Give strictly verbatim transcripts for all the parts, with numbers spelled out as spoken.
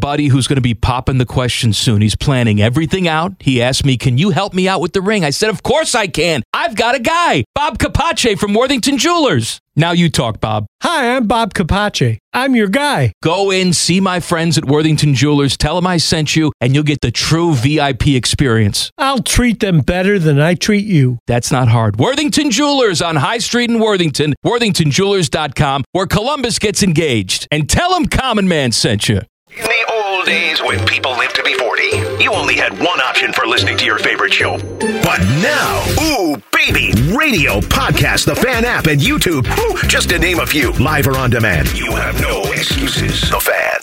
buddy who's going to be popping the question soon. He's planning everything out. He asked me, can you help me out with the ring? I said, of course I can. I've got a guy, Bob Capace from Worthington Jewelers. Now you talk, Bob. Hi, I'm Bob Capace. I'm your guy. Go in, see my friends at Worthington Jewelers, tell them I sent you, and you'll get the true V I P experience. I'll treat them better than I treat you. That's not hard. Worthington Jewelers on High Street in Worthington, worthington jewelers dot com, where Columbus gets engaged. And tell them Common Man sent you. In the old days when people lived to be forty, you only had one option for listening to your favorite show. But now, ooh, baby, radio, podcast, the Fan app, and YouTube, ooh, just to name a few, live or on demand. You have no excuses. The Fan.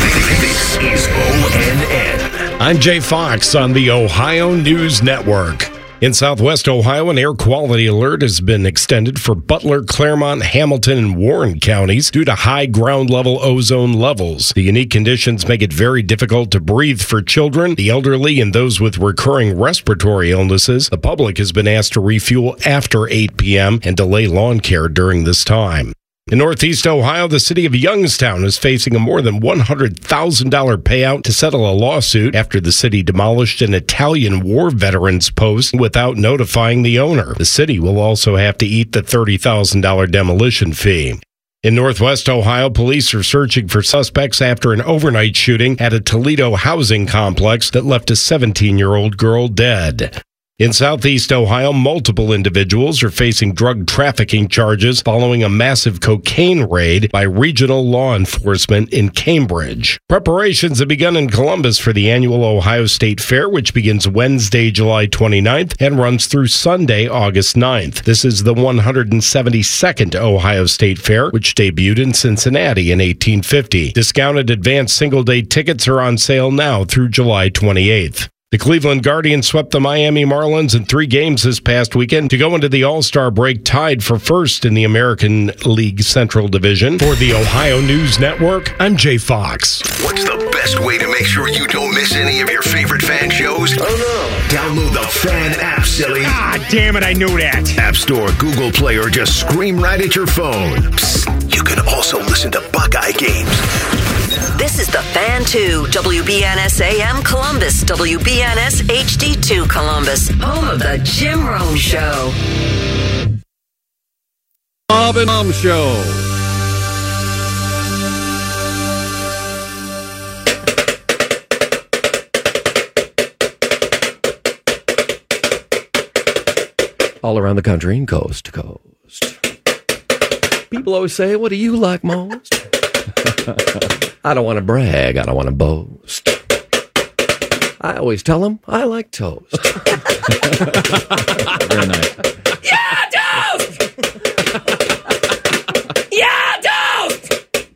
This is O N N. I'm Jay Fox on the Ohio News Network. In Southwest Ohio, an air quality alert has been extended for Butler, Claremont, Hamilton, and Warren counties due to high ground-level ozone levels. The unique conditions make it very difficult to breathe for children, the elderly, and those with recurring respiratory illnesses. The public has been asked to refuel after eight p.m. and delay lawn care during this time. In Northeast Ohio, the city of Youngstown is facing a more than one hundred thousand dollars payout to settle a lawsuit after the city demolished an Italian war veterans post without notifying the owner. The city will also have to eat the thirty thousand dollars demolition fee. In Northwest Ohio, police are searching for suspects after an overnight shooting at a Toledo housing complex that left a seventeen-year-old girl dead. In Southeast Ohio, multiple individuals are facing drug trafficking charges following a massive cocaine raid by regional law enforcement in Cambridge. Preparations have begun in Columbus for the annual Ohio State Fair, which begins Wednesday, July twenty-ninth, and runs through Sunday, August ninth. This is the one hundred seventy-second Ohio State Fair, which debuted in Cincinnati in eighteen fifty. Discounted advanced single-day tickets are on sale now through July twenty-eighth. The Cleveland Guardians swept the Miami Marlins in three games this past weekend to go into the All-Star break tied for first in the American League Central Division. For the Ohio News Network, I'm Jay Fox. What's the best way to make sure you don't miss any of your favorite Fan shows? Oh, no. Download the Fan app, silly. Ah, damn it, I knew that. App Store, Google Play, or just scream right at your phone. Psst, you can also listen to Buckeye games. This is the Fan two, W B N S A M Columbus, W B N S H D two Columbus, home of the Jim Rome Show. Bob and Tom Show. All around the country and coast to coast. People always say, what do you like most? I don't want to brag. I don't want to boast. I always tell them I like toast. Very nice. Yeah, toast! Yeah, toast!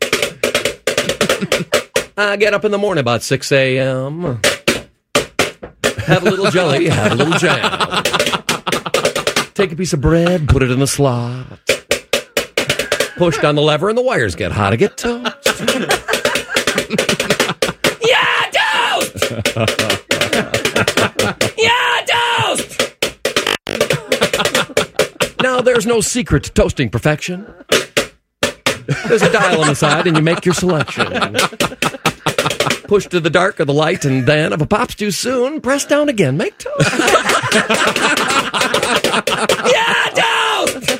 I get up in the morning about six a.m. Have a little jelly, have a little jam. Take a piece of bread, put it in the slot. Push down the lever and the wires get hot. I get toast. Yeah, toast! Yeah, toast! Now, there's no secret to toasting perfection. There's a dial on the side, and you make your selection. Push to the dark or the light, and then, if it pops too soon, press down again. Make toast. Yeah, toast!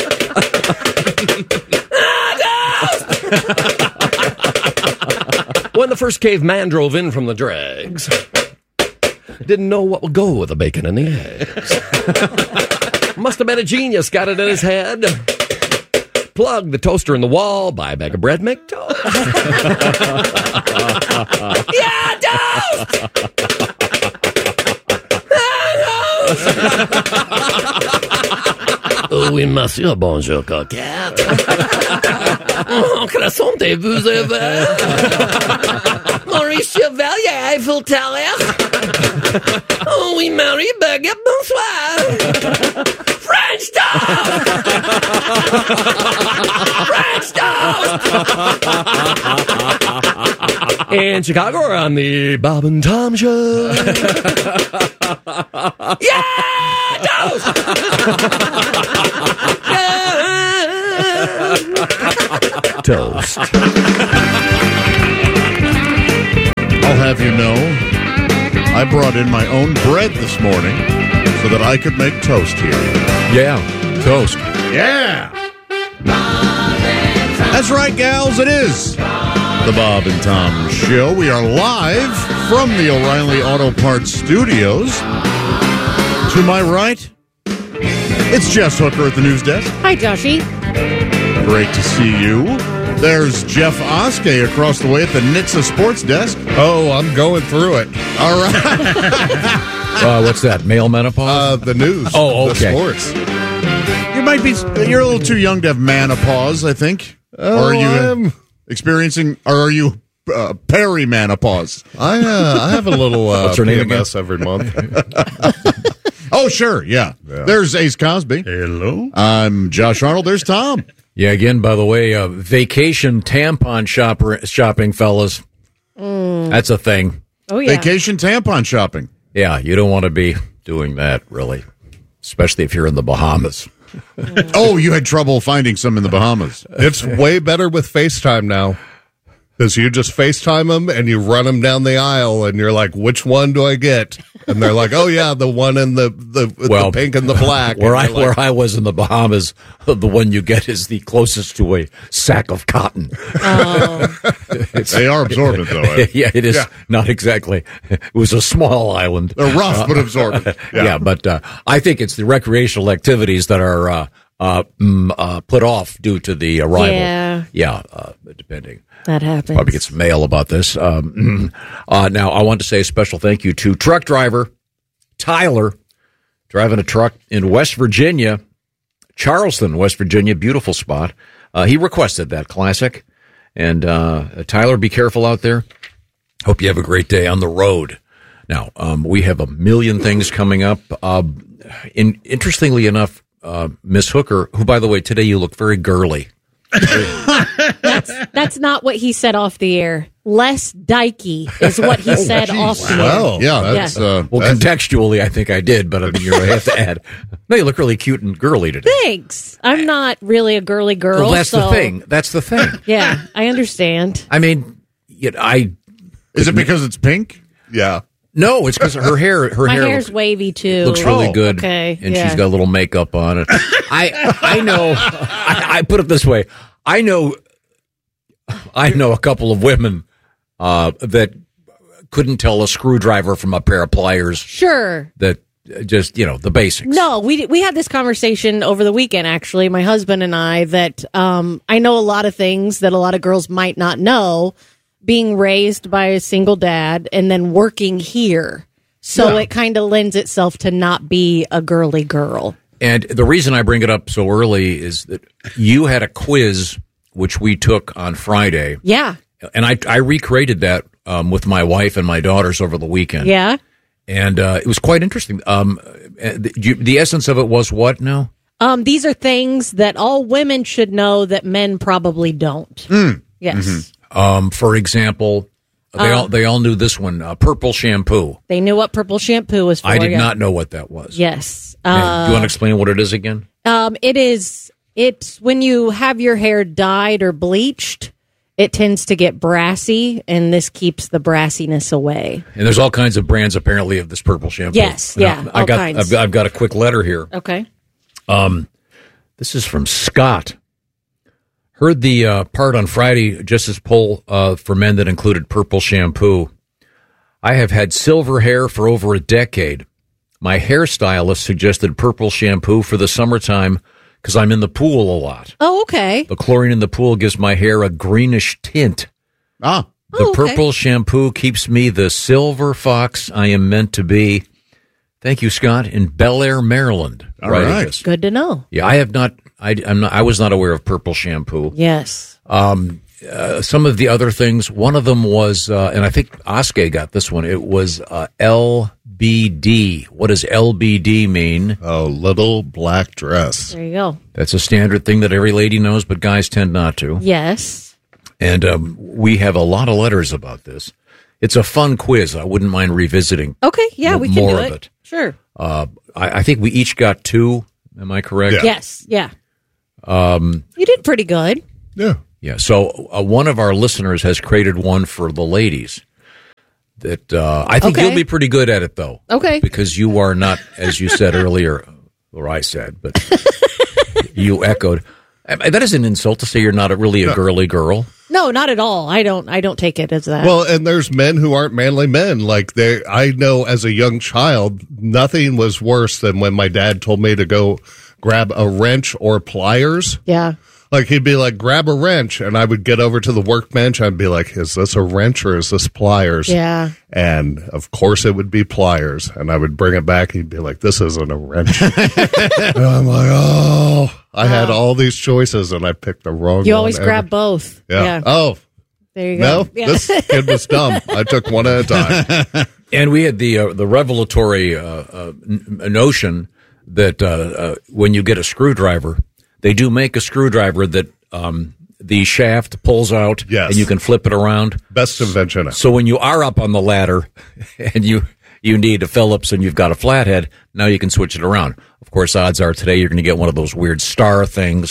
When the first caveman drove in from the dregs, didn't know what would go with the bacon and the eggs. Must have been a genius, got it in his head. Plug the toaster in the wall, buy a bag of bread, make toast. Yeah, toast! Oui, monsieur, bonjour, coquette. Oh, croissantez-vous ever? Maurice Chevalier, Eiffel Tower. Oh, oui, Marie, baguette, bonsoir. French toast! French toast! In Chicago, we're on the Bob and Tom Show. Yeah, toast! Toast. I'll have you know, I brought in my own bread this morning so that I could make toast here. Yeah, toast. Yeah. That's right, gals, it is the Bob and Tom Show. We are live from the O'Reilly Auto Parts Studios. To my right, it's Jess Hooker at the news desk. Hi, Joshy. Great to see you. There's Jeff Oskey across the way at the N H T S A Sports Desk. Oh, I'm going through it. All right. uh, what's that, male menopause? Uh, the news. Oh, okay. The sports. You might be, you're a little too young to have menopause, I think. Oh, or are you I'm... experiencing, or are you uh, perimenopause? I, uh, I have a little uh, What's her name P M S every month. Oh, sure, yeah. yeah. There's Ace Cosby. Hello. I'm Josh Arnold. There's Tom. Yeah, again, by the way, uh, vacation tampon shopper, shopping, fellas. Mm. That's a thing. Oh, yeah. Vacation tampon shopping. Yeah, you don't want to be doing that, really, especially if you're in the Bahamas. Oh, you had trouble finding some in the Bahamas. It's way better with FaceTime now. Because you just FaceTime them and you run them down the aisle and you're like, which one do I get? And they're like, oh, yeah, the one in the, the, well, the pink and the black. Where I like, where I was in the Bahamas, the one you get is the closest to a sack of cotton. Oh. They are absorbent, though. Eh? Yeah, it is Yeah. not exactly. It was a small island. They're rough uh, but absorbent. Yeah, yeah but uh, I think it's the recreational activities that are uh, uh, mm, uh, put off due to the arrival. Yeah. Yeah, uh, depending. That happens. Probably get some mail about this. Um, uh, now, I want to say a special thank you to truck driver Tyler, driving a truck in West Virginia, Charleston, West Virginia. Beautiful spot. Uh, he requested that classic. And uh, Tyler, be careful out there. Hope you have a great day on the road. Now, um, we have a million things coming up. Uh, in, interestingly enough, uh, Miss Hooker, who, by the way, today you look very girly. that's, that's not what he said off the air. Less dykey is what he oh, said geez. off the wow. air. Yeah, that's, yeah. Uh, well, that's... contextually, I think I did, but I mean, you have to add. No, you look really cute and girly today. Thanks. I'm not really a girly girl. Well, that's so... the thing. That's the thing. Yeah, I understand. I mean, you know, I is it because it's pink? Yeah. No, it's because her hair. Her My hair hair's looks, wavy too. Looks really oh, good. Okay, and yeah. she's got a little makeup on it. I I know. I, I put it this way. I know. I know a couple of women uh, that couldn't tell a screwdriver from a pair of pliers. Sure. That just, you know, the basics. No, we we had this conversation over the weekend, actually, my husband and I, that um, I know a lot of things that a lot of girls might not know, being raised by a single dad and then working here. So yeah. It kind of lends itself to not be a girly girl. And the reason I bring it up so early is that you had a quiz which we took on Friday. Yeah. And I, I recreated that um, with my wife and my daughters over the weekend. Yeah. And uh, it was quite interesting. Um, the, you, the essence of it was what now? Um, these are things that all women should know that men probably don't. Mm. Yes. Mm-hmm. Um, for example, they uh, all they all knew this one, uh, purple shampoo. They knew what purple shampoo was for. I did yeah. not know what that was. Yes. Uh, do you want to Uh, explain what it is again? Um, it is... It's when you have your hair dyed or bleached, it tends to get brassy, and this keeps the brassiness away. And there's all kinds of brands, apparently, of this purple shampoo. Yes, Now, yeah, I all got, kinds. I've got, I've got a quick letter here. Okay. Um, this is from Scott. Heard the uh, part on Friday, just as poll uh, for men that included purple shampoo. I have had silver hair for over a decade. My hairstylist suggested purple shampoo for the summertime because I'm in the pool a lot. Oh, okay. The chlorine in the pool gives my hair a greenish tint. Ah. The oh, okay. purple shampoo keeps me the silver fox I am meant to be. Thank you, Scott, in Bel Air, Maryland. All right. This. Good to know. Yeah, I have not. I, I'm not. I was not aware of purple shampoo. Yes. Um, uh, some of the other things. One of them was, uh, and I think Oskey got this one. It was uh, L B D. What does L B D mean? Oh, little black dress. There you go. That's a standard thing that every lady knows, but guys tend not to. Yes. And um, we have a lot of letters about this. It's a fun quiz. I wouldn't mind revisiting. Okay. Yeah, m- we can more do of it. it. Sure. Uh, I, I think we each got two. Am I correct? Yeah. Yes. Yeah. Um, You did pretty good. Yeah. yeah. So uh, one of our listeners has created one for the ladies. that uh, I think Okay. you'll be pretty good at it, though. Okay. Because you are not, as you said earlier, or I said, but you echoed. I mean, that is an insult to say you're not a, really a No. girly girl. No, not at all. I don't. I don't take it as that. Well, and there's men who aren't manly men. Like they, I know as a young child, nothing was worse than when my dad told me to go grab a wrench or pliers. yeah. Like he'd be like, grab a wrench, and I would get over to the workbench. I'd be like, is this a wrench or is this pliers? Yeah. And of course it would be pliers. And I would bring it back. He'd be like, this isn't a wrench. And I'm like, oh, I had all these choices and I picked the wrong You one. always every- grab both. Yeah. Yeah. Oh, There you no, go. Yeah. this kid was dumb. I took one at a time. And we had the uh, the revelatory uh, uh, n- notion that uh, uh, when you get a screwdriver, they do make a screwdriver that um, the shaft pulls out, Yes. and you can flip it around. Best invention ever. So when you are up on the ladder and you you need a Phillips and you've got a flathead, now you can switch it around. Of course, odds are today you're going to get one of those weird star things.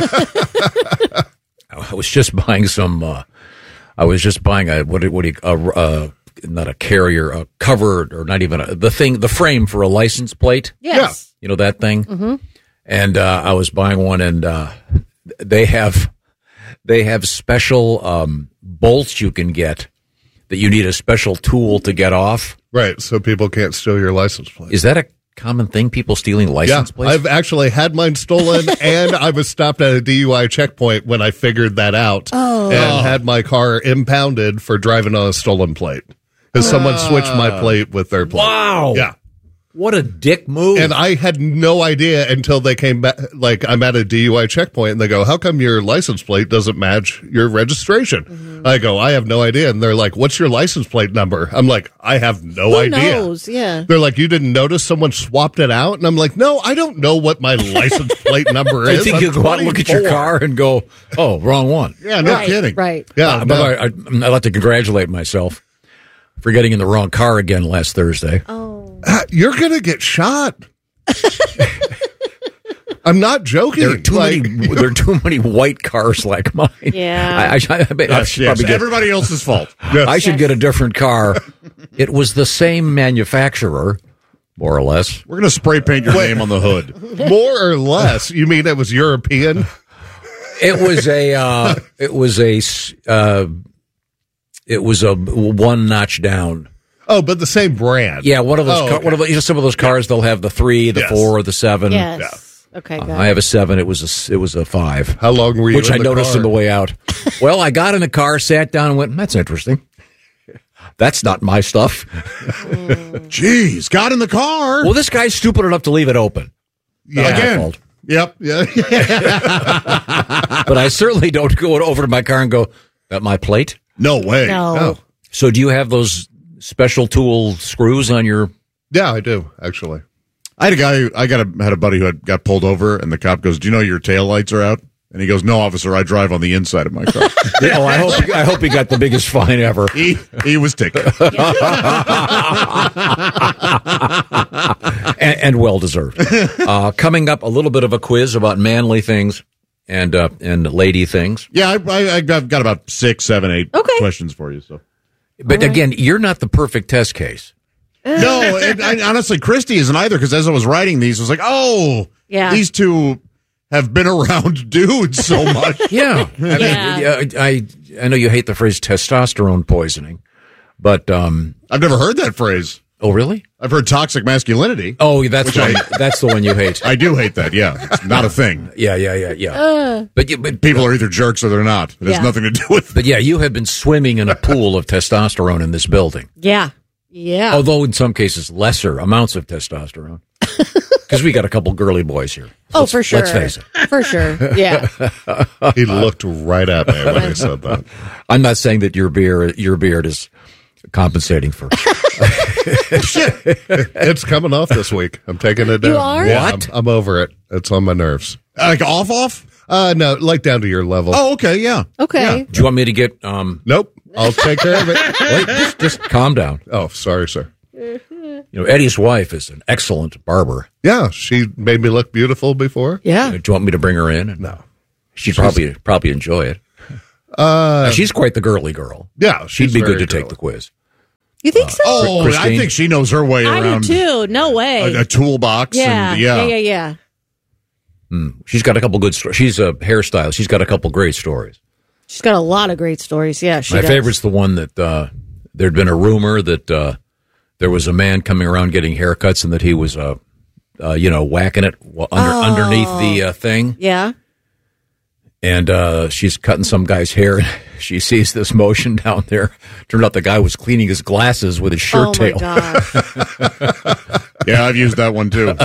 I was just buying some. Uh, I was just buying a what? do- What do you? A, uh, not a carrier, a cover, or not even a, the thing, the frame for a license plate. Yes. You know that thing. Mm-hmm. And uh, I was buying one, and uh, they have they have special um, bolts you can get that you need a special tool to get off. Right, so people can't steal your license plate. Is that a common thing? People stealing license Yeah, plates? I've actually had mine stolen, and I was stopped at a D U I checkpoint when I figured that out, Oh. and had my car impounded for driving on a stolen plate because someone switched my plate with their plate. Wow! Yeah. What a dick move! And I had no idea until they came back. Like, I'm at a D U I checkpoint, and they go, how come your license plate doesn't match your registration? Mm-hmm. I go, I have no idea. And they're like, what's your license plate number? I'm like, I have no Who idea. knows? Yeah. They're like, you didn't notice someone swapped it out? And I'm like, no, I don't know what my license plate number I is. think I'm you go out and look at your twenty-four. car and go, "Oh, wrong one." Yeah, no Right, kidding. right. Yeah, Uh, no. by the way, I, I'd like to congratulate myself for getting in the wrong car again last Thursday. Oh. Ah, you're going to get shot. I'm not joking. There are too Like- many. There are too many white cars like mine. Yeah. I, I, I, I, bet I Yes, should yes. probably get, Everybody else's fault. Yes. I should get a different car. It was the same manufacturer, more or less. We're going to spray paint your name on the hood. More or less. You mean it was European? It was a. Uh, it was a. s- Uh, it was a one notch down. Oh, but the same brand. Yeah, one of those. Oh, car, okay. one of the, you know, some of those cars. They'll have the three, the Yes. four, the seven. Yes. Okay. Uh, Good. I have a seven. It was a. s- It was a five. How long were you Which in I the noticed car? on the way out. Well, I got in the car, sat down, and went, "That's interesting. That's not my stuff." Jeez, got in the car. Well, this guy's stupid enough to leave it open. Not my Again. fault. Yep. Yeah. But I certainly don't go over to my car and go, "That my plate?" No way. No. Oh. So, do you have those special tool screws on your? Yeah, I do, actually. I had a guy. Who, I got a had a buddy who had got pulled over, and the cop goes, "Do you know your tail lights are out?" And he goes, "No, officer, I drive on the inside of my car." Oh, I hope. I hope he got the biggest fine ever. he he was ticking. and, and well deserved. Uh, coming up, a little bit of a quiz about manly things and uh, and lady things. Yeah, I, I, I got, got about six, seven, eight Okay. questions for you. So But again, you're not the perfect test case. no, it, I, honestly, Christy isn't either. Because as I was writing these, I was like, "Oh, Yeah. these two have been around dudes so much." Yeah, I, mean, Yeah. I I know you hate the phrase testosterone poisoning, but um, I've never heard that phrase. oh really? I've heard toxic masculinity. Oh, that's Which the one, I- that's the one you hate. I do hate that. Yeah, it's not a thing. Yeah, yeah, yeah, yeah. but, you, but People are either jerks or they're not. It has Yeah. nothing to do with. but yeah, you have been swimming in a pool of testosterone in this building. Yeah. Yeah. Although in some cases lesser amounts of testosterone. Because we got a couple girly boys here. oh, Let's- for sure. Let's face it. For sure. Yeah. He looked right at me when he said that. I'm not saying that your beard your beard is compensating for. It's coming off this week. I'm taking it down. You are? Yeah, What? I'm, I'm over it. It's on my nerves. Like off, off. Uh, no, like down to your level. Oh, okay, yeah. Okay. Do you want me to get? Um, Nope. I'll take care of it. wait, just, just calm down. Oh, sorry, sir. You know, Eddie's wife is an excellent barber. Yeah, she made me look beautiful before. Yeah. Do you want me to bring her in? No. She'd probably probably enjoy it. Uh, She's quite the girly girl. yeah, She'd she's be good very to take girly. the quiz. You think so? Oh, Christine? I think she knows her way I around do too. No way. a, a toolbox. yeah, and, yeah, yeah, yeah, yeah. Mm, she's got a couple good stories. She's a hairstylist. She's got a couple great stories. She's got a lot of great stories. Yeah, she My does. favorite's the one that uh, there'd been a rumor that uh, there was a man coming around getting haircuts and that he was, uh, uh, you know, whacking it under, Oh. underneath the uh, thing. Yeah. And uh, she's cutting some guy's hair, and she sees this motion down there. Turned out the guy was cleaning his glasses with his shirt Oh, my tail. gosh. yeah, I've used that one too.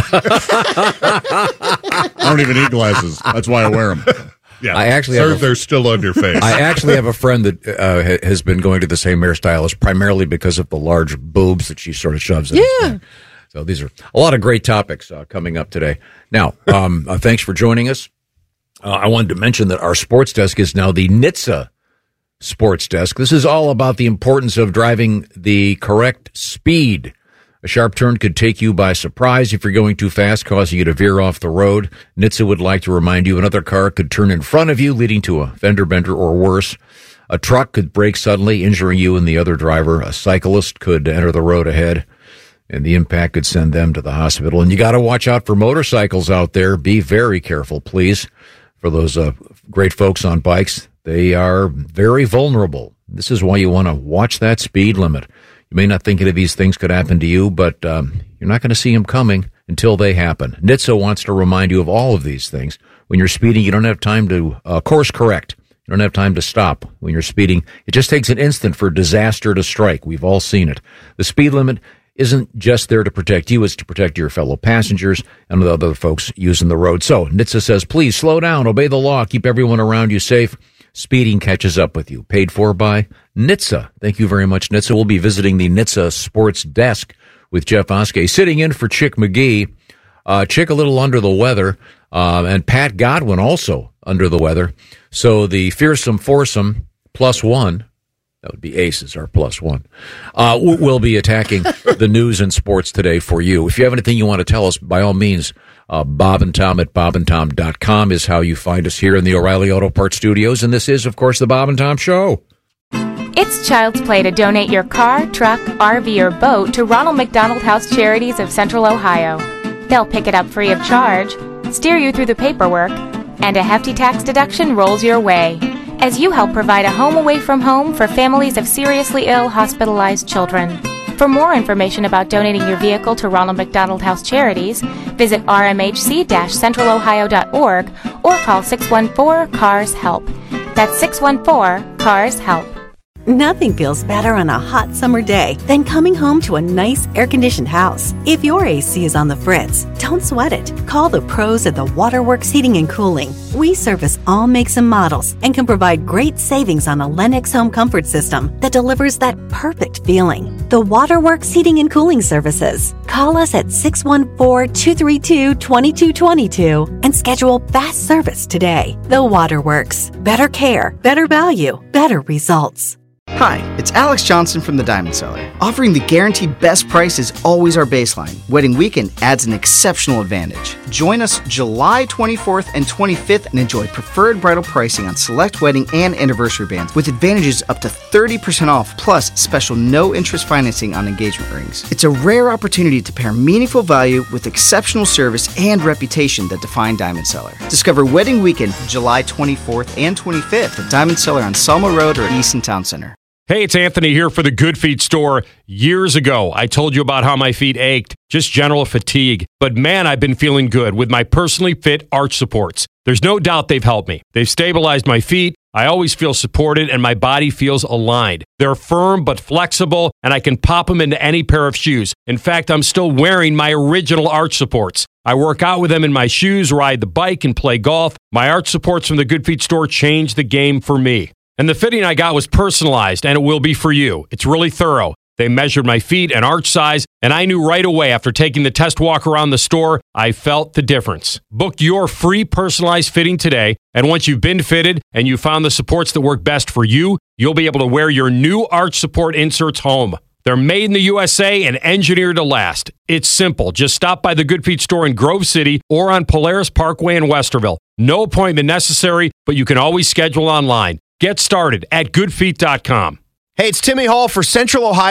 I don't even need glasses. That's why I wear them. Yeah, I actually Sir, have a- they're still on your face. I actually have a friend that uh, ha- has been going to the same hairstylist primarily because of the large boobs that she sort of shoves in. his Yeah. thing. So these are a lot of great topics uh, coming up today. Now, um, uh, thanks for joining us. Uh, I wanted to mention that our sports desk is now the N H T S A Sports Desk. This is all about the importance of driving the correct speed. A sharp turn could take you by surprise if you're going too fast, causing you to veer off the road. N H T S A would like to remind you another car could turn in front of you, leading to a fender bender or worse. A truck could brake suddenly, injuring you and the other driver. A cyclist could enter the road ahead, and the impact could send them to the hospital. And you got to watch out for motorcycles out there. Be very careful, please. For those uh, great folks on bikes, they are very vulnerable. This is why you want to watch that speed limit. You may not think any of these things could happen to you, but um, you're not going to see them coming until they happen. N H T S A wants to remind you of all of these things. When you're speeding, you don't have time to uh, course correct. You don't have time to stop. When you're speeding, it just takes an instant for disaster to strike. We've all seen it. The speed limit isn't just there to protect you, it's to protect your fellow passengers and the other folks using the road. So N H T S A says, please slow down, obey the law, keep everyone around you safe. Speeding catches up with you. Paid for by N H T S A. Thank you very much, N H T S A. We'll be visiting the N H T S A Sports Desk with Jeff Oskey, sitting in for Chick McGee. Uh, Chick a little under the weather, uh, and Pat Godwin also under the weather. So the fearsome foursome plus one, that would be aces, our plus one, uh, we'll be attacking the news and sports today for you. If you have anything you want to tell us, by all means, uh, Bob and Tom at bob and tom dot com is how you find us here in the O'Reilly Auto Parts Studios. And this is, of course, the Bob and Tom Show. It's child's play to donate your car, truck, R V, or boat to Ronald McDonald House Charities of Central Ohio. They'll pick it up free of charge, steer you through the paperwork, and a hefty tax deduction rolls your way as you help provide a home away from home for families of seriously ill, hospitalized children. For more information about donating your vehicle to Ronald McDonald House Charities, visit r m h c dash central ohio dot org or call six one four, C A R S HELP. That's six one four, C A R S HELP. Nothing feels better on a hot summer day than coming home to a nice air-conditioned house. If your A C is on the fritz, don't sweat it. Call the pros at the Waterworks Heating and Cooling. We service all makes and models and can provide great savings on a Lennox home comfort system that delivers that perfect feeling. The Waterworks Heating and Cooling Services. Call us at six one four, two three two, two two two two and schedule fast service today. The Waterworks. Better care, better value, better results. Hi, it's Alex Johnson from the Diamond Cellar. Offering the guaranteed best price is always our baseline. Wedding weekend adds an exceptional advantage. Join us July twenty-fourth and twenty-fifth and enjoy preferred bridal pricing on select wedding and anniversary bands with advantages up to thirty percent off plus special no-interest financing on engagement rings. It's a rare opportunity to pair meaningful value with exceptional service and reputation that define Diamond Cellar. Discover Wedding Weekend July twenty-fourth and twenty-fifth at Diamond Cellar on Selma Road or Easton Town Center. Hey, it's Anthony here for the Good Feet store. Years ago, I told you about how my feet ached, just general fatigue. But man, I've been feeling good with my personally fit arch supports. There's no doubt they've helped me. They've stabilized my feet. I always feel supported and my body feels aligned. They're firm but flexible, and I can pop them into any pair of shoes. In fact, I'm still wearing my original arch supports. I work out with them in my shoes, ride the bike, and play golf. My arch supports from the Good Feet store changed the game for me. And the fitting I got was personalized, and it will be for you. It's really thorough. They measured my feet and arch size, and I knew right away after taking the test walk around the store, I felt the difference. Book your free personalized fitting today, and once you've been fitted and you found the supports that work best for you, you'll be able to wear your new arch support inserts home. They're made in the U S A and engineered to last. It's simple. Just stop by the Good Feet store in Grove City or on Polaris Parkway in Westerville. No appointment necessary, but you can always schedule online. Get started at good feet dot com. Hey, it's Timmy Hall for Central Ohio's most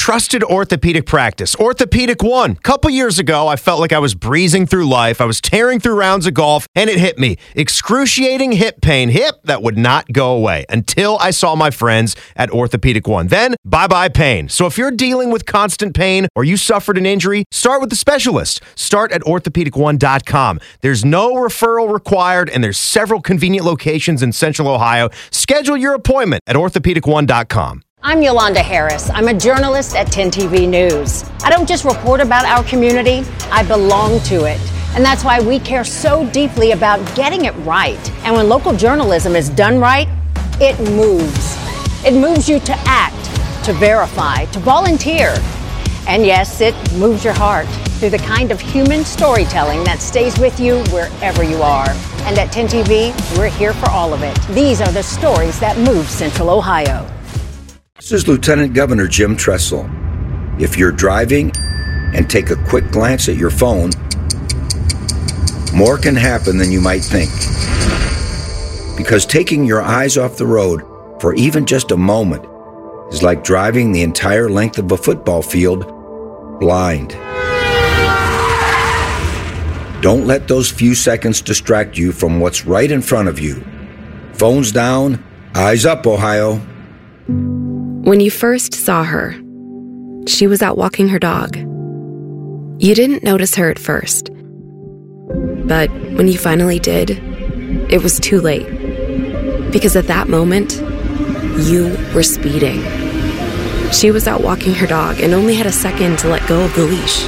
trusted orthopedic practice, Orthopedic One. Couple years ago, I felt like I was breezing through life. I was tearing through rounds of golf, and it hit me. Excruciating hip pain. Hip that would not go away until I saw my friends at Orthopedic One. Then, bye-bye pain. So if you're dealing with constant pain or you suffered an injury, start with the specialist. Start at orthopedic one dot com. There's no referral required, and there's several convenient locations in Central Ohio. Schedule your appointment at orthopedic one dot com. I'm Yolanda Harris. I'm a journalist at ten T V News. I don't just report about our community, I belong to it. And that's why we care so deeply about getting it right. And when local journalism is done right, it moves. It moves you to act, to verify, to volunteer. And yes, it moves your heart through the kind of human storytelling that stays with you wherever you are. And at ten T V, we're here for all of it. These are the stories that move Central Ohio. This is Lieutenant Governor Jim Tressel. If you're driving and take a quick glance at your phone, more can happen than you might think. Because taking your eyes off the road for even just a moment is like driving the entire length of a football field blind. Don't let those few seconds distract you from what's right in front of you. Phones down, eyes up, Ohio. When you first saw her, she was out walking her dog. You didn't notice her at first. But when you finally did, it was too late. Because at that moment, you were speeding. She was out walking her dog and only had a second to let go of the leash.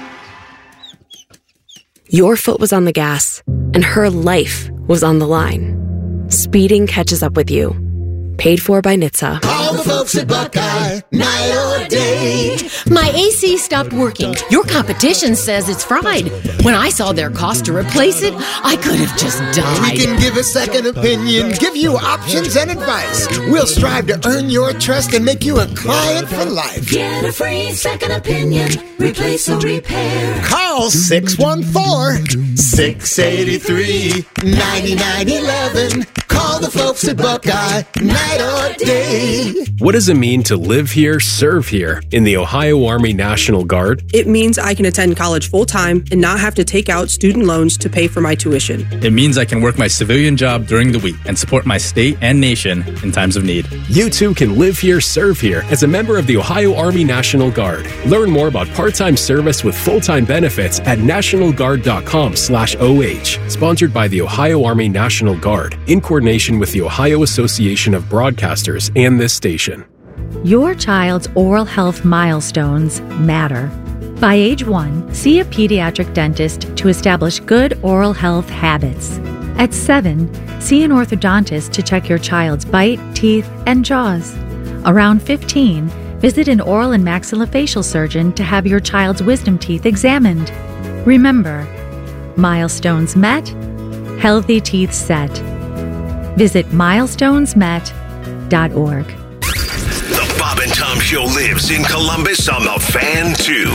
Your foot was on the gas, and her life was on the line. Speeding catches up with you. Paid for by N H T S A. Call the folks at Buckeye, night or day. My A C stopped working. Your competition says it's fried. When I saw their cost to replace it, I could have just died. We can give a second opinion, give you options and advice. We'll strive to earn your trust and make you a client for life. Get a free second opinion. Replace or repair. Call six one four, six eight three, nine nine one one. Call the folks at Buckeye, night or day. What does it mean to live here, serve here in the Ohio Army National Guard? It means I can attend college full-time and not have to take out student loans to pay for my tuition. It means I can work my civilian job during the week and support my state and nation in times of need. You too can live here, serve here as a member of the Ohio Army National Guard. Learn more about part-time service with full-time benefits at national guard dot com slash O H. Sponsored by the Ohio Army National Guard in coordination with the Ohio Association of Broadcasters and this station. Your child's oral health milestones matter. By age one, see a pediatric dentist to establish good oral health habits. At seven, see an orthodontist to check your child's bite, teeth, and jaws. Around fifteen, visit an oral and maxillofacial surgeon to have your child's wisdom teeth examined. Remember, milestones met, healthy teeth set. Visit milestones met dot org. The Bob and Tom Show lives in Columbus on the Fan two.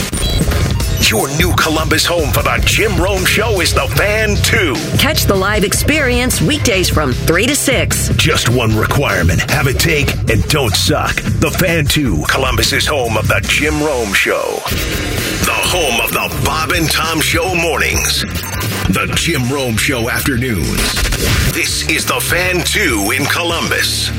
Your new Columbus home for the Jim Rome Show is the Fan two. Catch the live experience weekdays from three to six. Just one requirement. Have it take and don't suck. The Fan two, Columbus's home of the Jim Rome Show. The home of the Bob and Tom Show mornings. The Jim Rome Show afternoons. This is the Fan two in Columbus.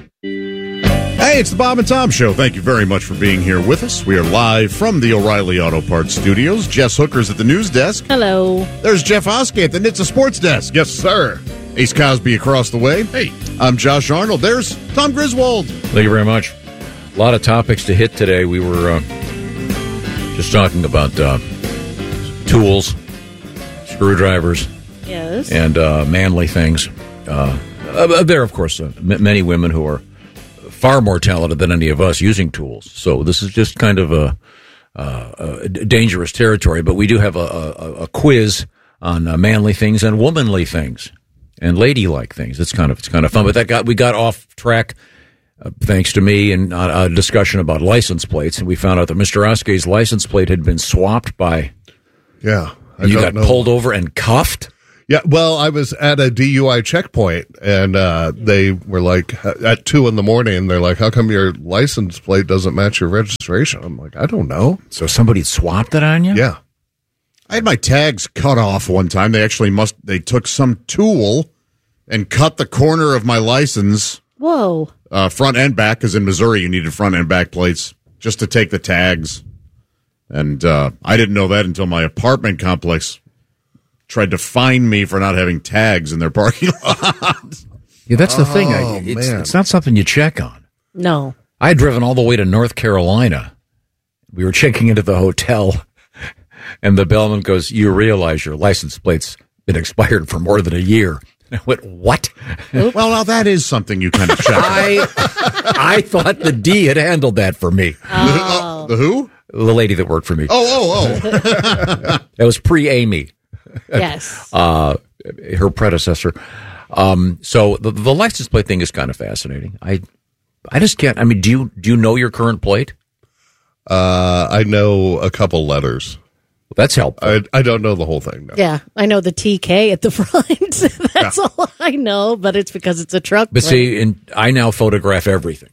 Hey, it's the Bob and Tom Show. Thank you very much for being here with us. We are live from the O'Reilly Auto Parts Studios. Jess Hooker's at the news desk. Hello. There's Jeff Oskey at the N H T S A Sports Desk. Yes, sir. Ace Cosby across the way. Hey. I'm Josh Arnold. There's Tom Griswold. Thank you very much. A lot of topics to hit today. We were uh, just talking about uh, tools, screwdrivers, yes, and uh, manly things. Uh, uh, there, of course, uh, m- many women who are far more talented than any of us using tools. So this is just kind of a, uh, a dangerous territory. But we do have a, a, a quiz on uh, manly things and womanly things and ladylike things. It's kind of it's kind of fun. But that got we got off track uh, thanks to me and uh, a discussion about license plates, and we found out that Mister Oskey's license plate had been swapped by. Yeah, I you don't got know. pulled over and cuffed. Yeah, well, I was at a D U I checkpoint, and uh, they were like, at two in the morning, they're like, how come your license plate doesn't match your registration? I'm like, I don't know. So somebody swapped it on you? Yeah. I had my tags cut off one time. They actually must, they took some tool and cut the corner of my license, Whoa. uh, front and back, because in Missouri you needed front and back plates just to take the tags. And uh, I didn't know that until my apartment complex tried to fine me for not having tags in their parking lot. Yeah, that's the Oh, thing. I, it's, man. it's not something you check on. No. I had driven all the way to North Carolina. We were checking into the hotel, and the bellman goes, you realize your license plate's been expired for more than a year. And I went, what? Well, now that is something you kind of check on. I, I thought the D had handled that for me. Oh. The who? The lady that worked for me. Oh, oh, oh. That was pre-Amy. Yes. Uh, her predecessor. Um, so the, the license plate thing is kind of fascinating. I I just can't. I mean, do you do you know your current plate? Uh, I know a couple letters. That's helpful. I, I don't know the whole thing. No. Yeah, I know the T K at the front. That's Yeah. all I know, but it's because it's a truck. But plate. see, in, I now photograph everything.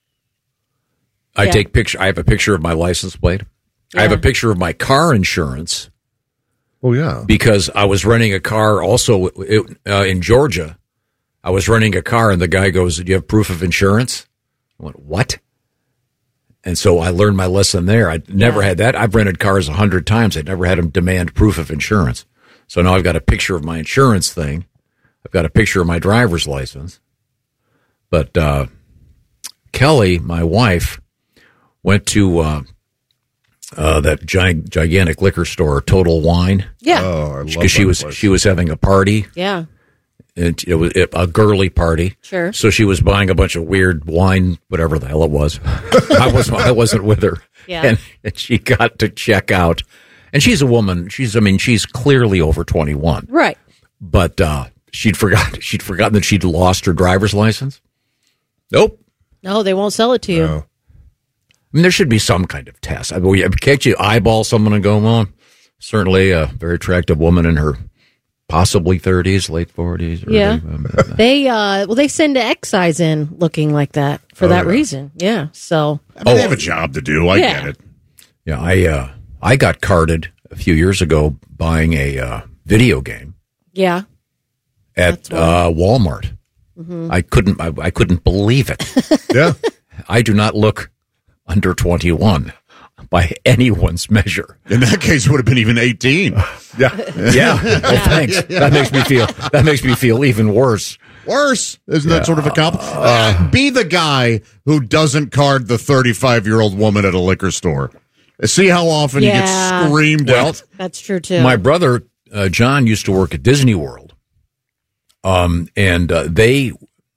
I Yeah. take picture. I have a picture of my license plate. I have Yeah. a picture of my car insurance. Oh yeah, because I was renting a car also it, uh, in Georgia. I was renting a car, and the guy goes, "Do you have proof of insurance?" I went, "What?" And so I learned my lesson there. I never Yeah. had that. I've rented cars a hundred times. I never had them demand proof of insurance. So now I've got a picture of my insurance thing. I've got a picture of my driver's license. But uh, Kelly, my wife, went to uh, uh, that gig- gigantic liquor store, Total Wine. Yeah. Oh, I love Because she that was place. she was having a party. Yeah. It, it was a girly party. Sure. So she was buying a bunch of weird wine, whatever the hell it was. I was I wasn't with her. Yeah. And, and she got to check out. And she's a woman. She's I mean she's clearly over twenty-one. Right. But uh, she'd forgotten she'd forgotten that she'd lost her driver's license. Nope. No, they won't sell it to you. No. I mean, there should be some kind of test. I mean, can't you eyeball someone and go, well, certainly a very attractive woman in her possibly thirties, late forties. Yeah. Um, They uh well they send excise in looking like that for Oh, that yeah. reason. Yeah. So I mean, they have a job to do. I Yeah. get it. yeah, I uh, I got carded a few years ago buying a uh, video game yeah. at uh, Walmart. Mhm. I couldn't I, I couldn't believe it. Yeah. I do not look under twenty-one by anyone's measure. In that case, it would have been even eighteen. Yeah. Yeah. Well, thanks. That makes me feel that makes me feel even worse. Worse. Isn't that Yeah. sort of a compliment? Uh, be the guy who doesn't card the thirty-five-year-old woman at a liquor store. See how often Yeah. he gets screamed Well, at. That's true too. My brother uh, John used to work at Disney World, um, and uh, they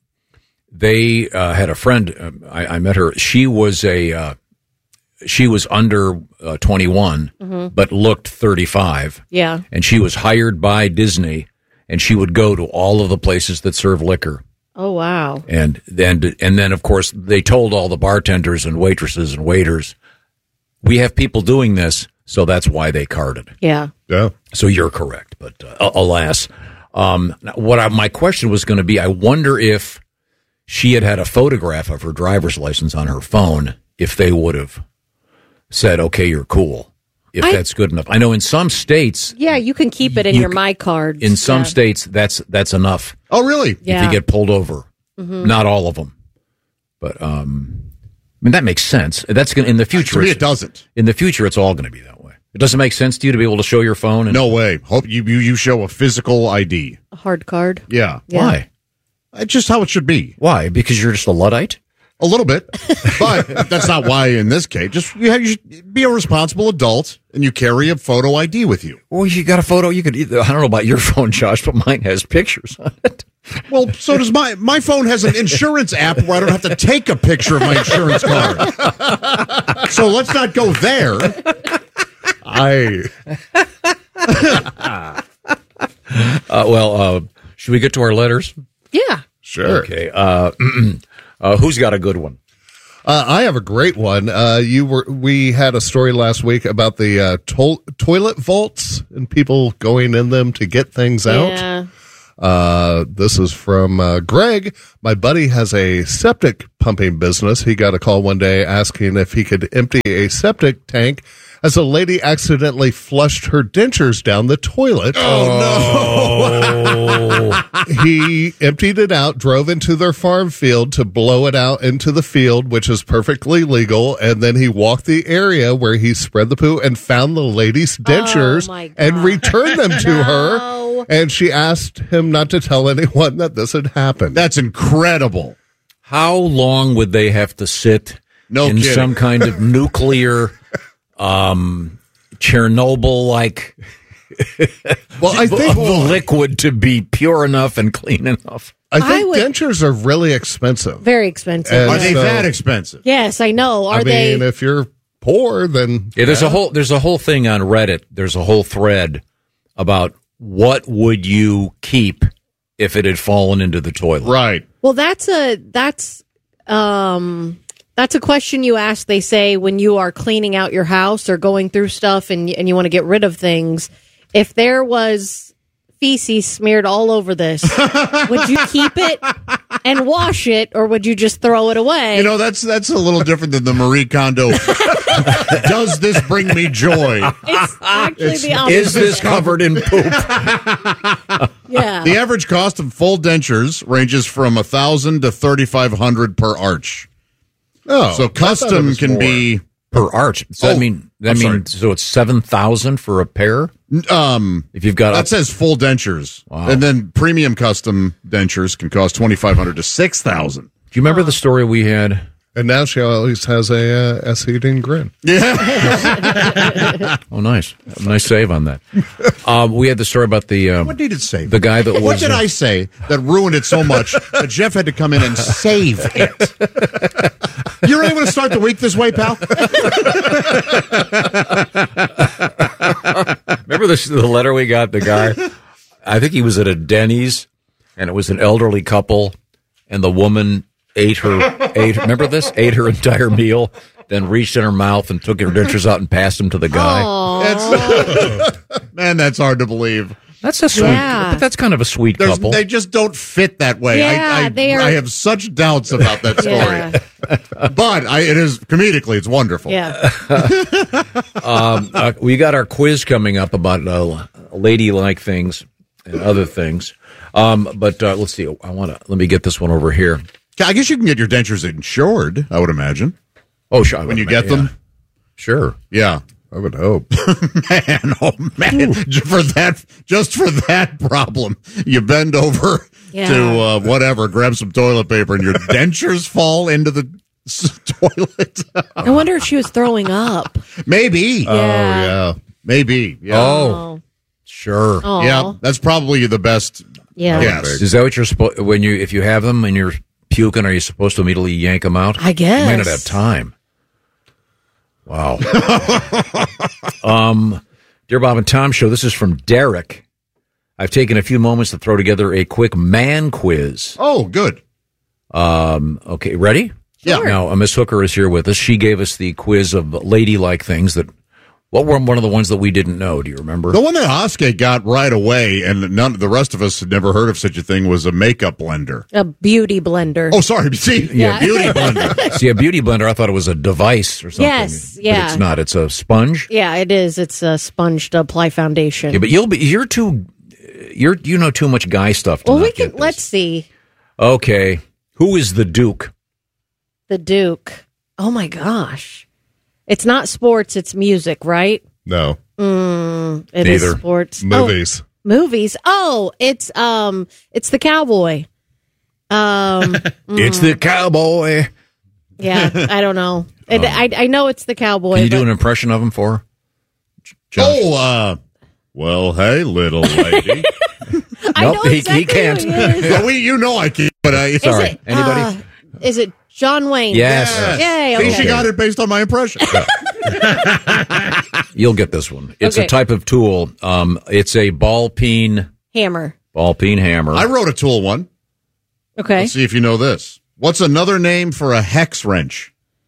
they uh, had a friend. Uh, I, I met her. She was a uh, she was under uh, twenty-one, Mhm. but looked thirty-five. Yeah. And she was hired by Disney, and she would go to all of the places that serve liquor. Oh wow. And then, and then, of course, they told all the bartenders and waitresses and waiters, "We have people doing this, so that's why they carded." Yeah. Yeah. So you're correct, but uh, alas, um, what I, my question was going to be: I wonder if she had had a photograph of her driver's license on her phone, if they would have said, "Okay, you're cool," if I- that's good enough. I know in some states, Yeah, you can keep it in You your c- My Card. in some yeah. states, that's that's enough. Oh, really? If Yeah. you get pulled over, Mhm. not all of them, but um, I mean that makes sense. That's going in the future. To me, it's- it doesn't. In the future, it's all going to be that way. It doesn't make sense to you to be able to show your phone. And, No way. Hope you, you you show a physical I D. A hard card. Yeah. Yeah. Why? That's just how it should be. Why? Because you're just a Luddite? A little bit, but that's not why in this case. Just you, have, you should be a responsible adult, and you carry a photo I D with you. Well, you got a photo. You could. Either, I don't know about your phone, Josh, but mine has pictures on it. Well, so does my my phone has an insurance app where I don't have to take a picture of my insurance card. So let's not go there. I Uh, well, uh, should we get to our letters? Yeah. sure. Okay. Uh, uh, who's got a good one? Uh, I have a great one. Uh, you were we had a story last week about the uh, to- toilet vaults and people going in them to get things out. Yeah. Uh, this is from uh, Greg. My buddy has a septic pumping business. He got a call one day asking if he could empty a septic tank as a lady accidentally flushed her dentures down the toilet. Oh, no. He emptied it out, drove into their farm field to blow it out into the field, which is perfectly legal. And then he walked the area where he spread the poo and found the lady's dentures Oh, my God. and returned them to No. her. And she asked him not to tell anyone that this had happened. That's incredible. How long would they have to sit No in kidding. some kind of nuclear, um, Chernobyl-like Well, I think liquid to be pure enough and clean enough? I think I would- dentures are really expensive. Very expensive. And Are they so- that expensive? Yes, I know. Are I mean, they? if you're poor, then Yeah, there's a whole there's a whole thing on Reddit. There's a whole thread about what would you keep if it had fallen into the toilet. Right. Well, that's a that's um that's a question you ask. They say when you are cleaning out your house or going through stuff and and you want to get rid of things. If there was feces smeared all over this, would you keep it and wash it, or would you just throw it away? You know, that's that's a little different than the Marie Kondo. Does this bring me joy? It's actually the opposite. Is this covered in poop? Yeah. The average cost of full dentures ranges from a thousand to thirty five hundred per arch. Oh, so I thought it custom was can more. be Per arch. So Oh, that mean that I'm mean sorry. so it's seven thousand for a pair? um If you've got that a, says full dentures, Wow. and then premium custom dentures can cost twenty five hundred to six thousand. do you remember the story we had? And now she always has a uh, S-eating grin. Oh, nice, nice save on that. Um, we had the story about the um, What needed saving? the guy that was. What did uh, I say that ruined it so much that Jeff had to come in and save it? You really want to start the week this way, pal? Remember this, the letter we got? The guy, I think he was at a Denny's, and it was an elderly couple, and the woman ate her, ate. Remember this? Ate her entire meal, then reached in her mouth and took her dentures out and passed them to the guy. That's, man, that's hard to believe. That's a sweet, Yeah. but that's kind of a sweet There's, couple. they just don't fit that way. Yeah, I, I, they are- I have such doubts about that story. Yeah. But I, it is comedically, it's wonderful. Yeah. um, uh, we got our quiz coming up about uh, ladylike things and other things. Um, but uh, let's see. I want to let me get this one over here. I guess you can get your dentures insured, I would imagine. Oh, sure. When you get them? Sure. Yeah. I would hope. Man, oh man, for that, just for that problem, you bend over Yeah. to uh, whatever, grab some toilet paper, and your dentures fall into the s- toilet. I wonder if she was throwing up. Maybe. Oh, yeah. Maybe. Yeah. Oh, sure. Aw. Yeah, that's probably the best. Yeah. Yes. Is that what you're supposed when you if you have them and you're puking? Are you supposed to immediately yank them out? I guess. You may not have time. Wow. um, dear Bob and Tom Show. This is from Derek. I've taken a few moments to throw together a quick man quiz. Oh, good. Um, okay, ready? Yeah. Now, uh, Miss Hooker is here with us. She gave us the quiz of ladylike things that. What were one of the ones that we didn't know? Do you remember? The one that Oskar got right away, and none the rest of us had never heard of such a thing, was a makeup blender. A beauty blender. Oh, sorry. See, Yeah. beauty blender. See, a beauty blender, I thought it was a device or something. Yes, But yeah. it's not. It's a sponge. Yeah, it is. It's a sponge to apply foundation. Yeah, but you'll be, you're too, you're, you know too much guy stuff to well, not we can. get this. Let's see. Okay. Who is the Duke? The Duke. Oh my gosh. It's not sports, it's music, right? No. Mm, it is Neither. sports. Movies. Oh, movies. Oh, it's um it's the cowboy. Um It's the cowboy. yeah, I don't know. It, I I know it's the cowboy. Can you do but- an impression of him for her? Josh? Oh, uh, well, hey, little lady. I Nope, know he- exactly he can't. who he is. Well, we, you know I can't, but I. Is Sorry. it, Anybody? uh, is it John Wayne? Yes. Yay, See, okay. she got it based on my impression. You'll get this one. It's Okay. a type of tool. Um, it's a ball peen, Hammer. ball peen hammer. I wrote a tool one. Okay. Let's see if you know this. What's another name for a hex wrench?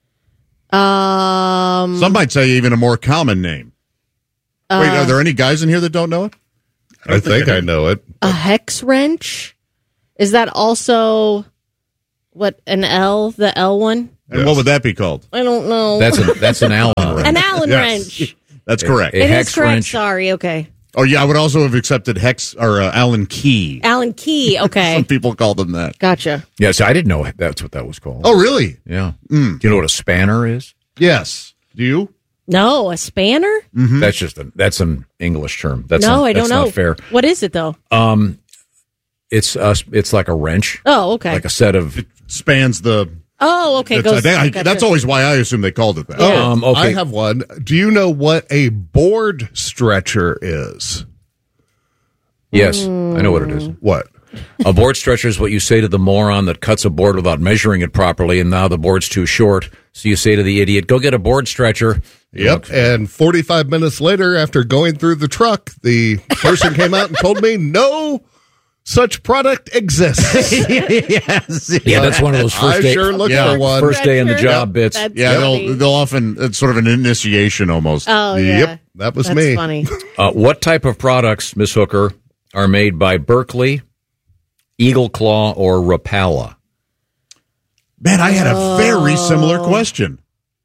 Um, Some might say even a more common name. Uh, Wait, are there any guys in here that don't know it? I, I think, think I know it. A hex wrench? Is that also what an L? The L one? And yes. What would that be called? I don't know. That's a, that's an Allen wrench. An Allen yes. wrench. That's correct. A, a it hex is correct. wrench. Sorry. Okay. Oh yeah, I would also have accepted hex or uh, Allen key. Allen key. Okay. Some people call them that. Gotcha. Yes, I didn't know that's what that was called. Oh really? Yeah. Mm. Do you know what a spanner is? Yes. Do you? No, a spanner? Mm-hmm. That's just a, that's an English term. That's no, not, I don't that's know. Not fair. What is it though? Um, it's uh, it's like a wrench. Oh, okay. Like a set of it spans the. Oh, okay. That's, Goes, I, I, gotcha. that's always why I assume they called it that. Yeah. Oh, um, okay. I have one. Do you know what a board stretcher is? Yes, I know what it is. What? A board stretcher is what you say to the moron that cuts a board without measuring it properly, and now the board's too short. So you say to the idiot, "Go get a board stretcher." Yep. And forty-five minutes later, after going through the truck, the person came out and told me no such product exists. yes. Yeah, that's one of those first I day. sure look yeah, for one. First day in the job Yep. bits. That's Yeah, funny. they'll they'll often it's sort of an initiation almost. Oh, yeah. Yep, that was That's me. funny. Uh, what type of products, Miss Hooker, are made by Berkeley, Eagle Claw, or Rapala? Man, I had a very similar question.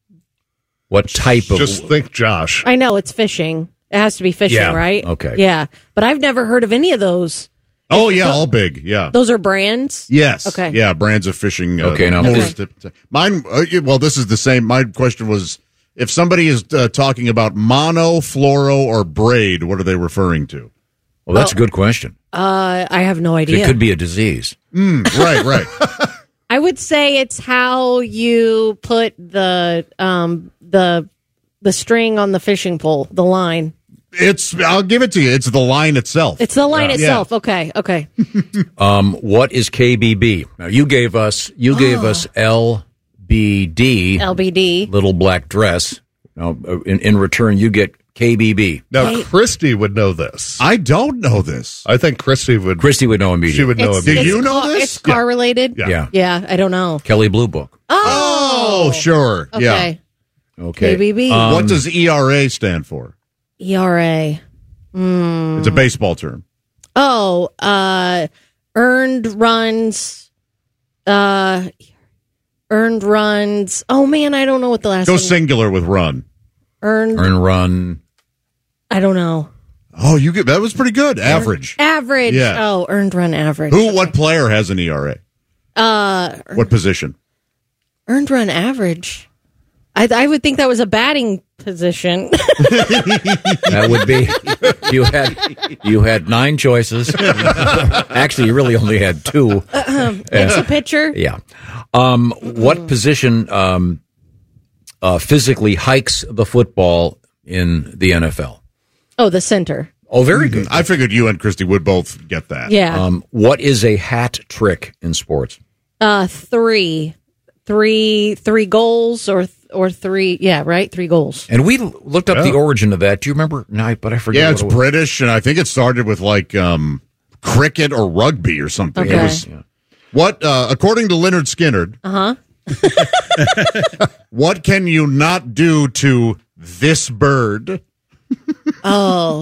What type of? Just think, Josh. I know it's fishing. It has to be fishing, Yeah, right? okay. Yeah, but I've never heard of any of those. Oh yeah, all big. Yeah. Those are brands. Yes. Okay. Yeah, brands of fishing. Uh, Okay, now motors please- to- to- mine. Uh, yeah, well, this is the same. My question was, if somebody is uh, talking about mono, fluoro, or braid, what are they referring to? Well, that's a good question. Uh, I have no idea. It could be a disease. Mm, right, right. I would say it's how you put the um the the string on the fishing pole, the line. It's. I'll give it to you. It's the line itself. It's the line Yeah. itself. Okay, okay. Um, what is K B B? Now you gave us you gave us L B D, L B D. little black dress. Now, uh, in, in return, you get K B B. Now, Hey. Christy would know this. I don't know this. I think Christy would. Christy would know immediately. She would know It's, immediately. Did you it's know car, this? It's car related. Yeah. Yeah. Yeah, I don't know. Kelly Blue Book. Oh, Oh, sure. okay. Yeah. Okay. K B B. Um, What does E R A stand for? E R A. It's a baseball term. Oh, uh, earned runs. Uh, earned runs. Oh man, I don't know what the last Go one. singular with run. Earned. Earn run. I don't know. Oh, you get that was pretty good. Average. Average. Yeah. Oh, earned run average. Who? What player has an E R A? Uh, What position? earned run average. I I would think that was a batting position. That would be you had you had nine choices. Actually, you really only had two. It's a pitcher. Yeah. Um, what position um, uh, physically hikes the football in the N F L? Oh, the center. Oh, very good. I figured you and Christy would both get that. Yeah. Um, what is a hat trick in sports? Uh, three, three, three goals or or three. Yeah, right. Three goals. And we l- looked up Yeah. the origin of that. Do you remember? No, but I forget. Yeah, what it's it was. British, and I think it started with like um, cricket or rugby or something. Okay. It was what, uh, according to Leonard Skinner, Uh huh. what can you not do to this bird Oh.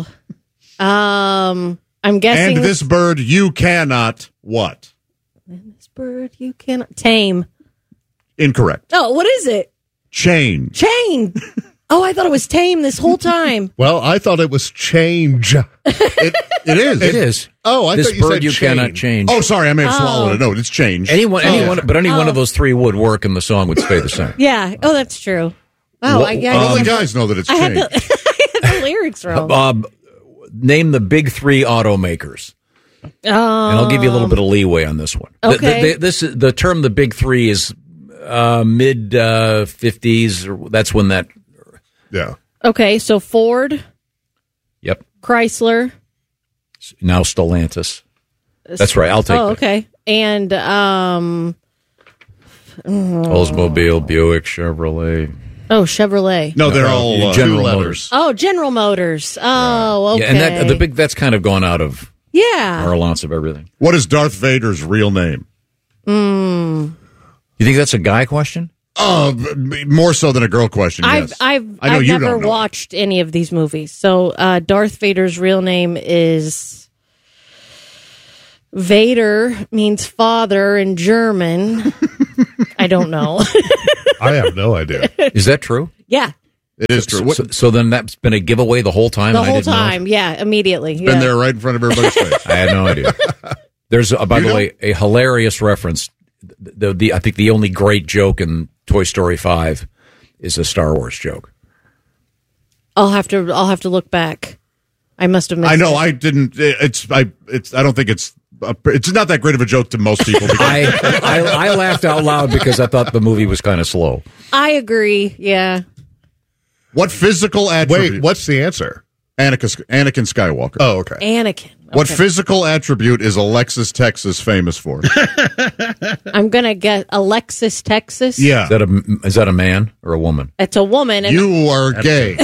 Um. I'm guessing and this bird you cannot what? this bird you cannot tame. Incorrect. Oh, what is it? Change. Chain. Oh, I thought it was tame this whole time. Well, I thought it was change. It, it is. It is. Oh, I this thought you bird said you change. cannot change. Oh, sorry, I may have Oh. swallowed it. No, it's change. anyone, Oh. anyone, but any one Oh. of those three would work, and the song would stay the same. Yeah. Oh, that's true. Wow. What- I, I, Well, I, the guys know that it's I had change. the, I had the lyrics wrong. Bob, name the big three automakers. Um, And I'll give you a little bit of leeway on this one. The- the- Okay. the, this is, the term "the big three" is uh, mid uh, fifties. Or that's when that. Yeah. Okay, so Ford, Yep. Chrysler. Now Stellantis. That's right. I'll take Oh, that. okay. And um, Oldsmobile, Buick, Chevrolet. oh, Chevrolet. No, they're No, all uh, General two Motors. letters. Oh, General Motors. Oh, okay. Yeah, and that the big that's kind of gone out of Yeah. parlance of everything. What is Darth Vader's real name? Mm. You think that's a guy question? Uh, more so than a girl question. I've Yes. I've I know I've you never don't know. watched any of these movies. So uh, Darth Vader's real name is Vader, means father in German. I don't know. I have no idea. Is that true? Yeah, It is true. So, What, so, so then that's been a giveaway the whole time. the and I whole didn't know it? time. Yeah, immediately. been yeah. there right in front of everybody's face. I had no idea. There's, uh, by You the know? way, a hilarious reference. The, the I think the only great joke in Toy Story five is a Star Wars joke. I'll have to. I'll have to look back. I must have missed. I know. it. I didn't. It's. I. It's. I don't think it's. A, it's not that great of a joke to most people. Because I, I I laughed out loud because I thought the movie was kind of slow. I agree. Yeah. What physical attribute? Wait, what's the answer? Anakin, Anakin Skywalker. Oh, okay. Anakin. What Okay. physical attribute is Alexis, Texas famous for? I'm gonna get Alexis, Texas. Yeah. Is that a is that a man or a woman? It's a woman. And You are gay.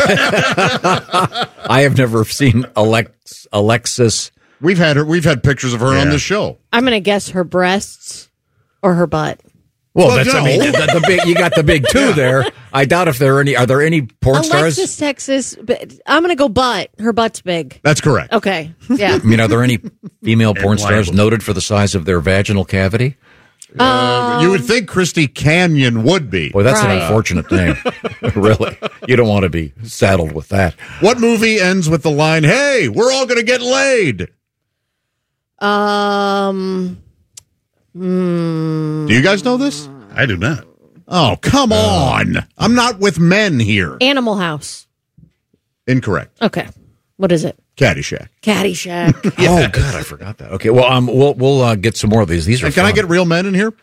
I have never seen Alex Alexis. We've had her. We've had pictures of her on Yeah. the show. I'm gonna guess her breasts or her butt. Well, Well, that's I no. mean the, the big. You got the big two there. I doubt if there are any. Are there any porn Alexis, stars? Texas. But I'm gonna go butt. Her butt's big. That's correct. Okay. Yeah. I mean, are there any female porn And stars liable. noted for the size of their vaginal cavity? Uh, you would think Christy Canyon would be. Boy, that's Right. an unfortunate thing. Really, you don't want to be saddled with that. What movie ends with the line, "Hey, we're all going to get laid"? Um. Do you guys know this? I do not. Oh, come on! I'm not with men here. Animal House. Incorrect. Okay. What is it? Caddyshack. Caddyshack. Oh God, I forgot that. Okay, well, um, we'll we'll uh, get some more of these. These are. And can I fun. get real men in here?